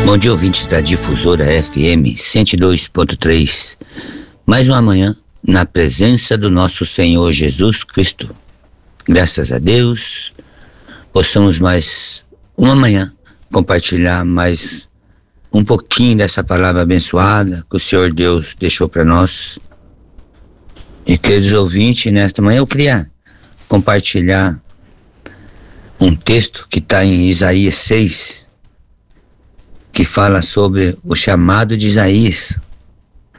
Bom dia, ouvintes da Difusora FM 102.3. Mais uma manhã na presença do nosso Senhor Jesus Cristo. Graças a Deus, possamos mais uma manhã compartilhar mais um pouquinho dessa palavra abençoada que o Senhor Deus deixou para nós. E queridos ouvintes, nesta manhã eu queria compartilhar um texto que está em Isaías 6, que fala sobre o chamado de Isaías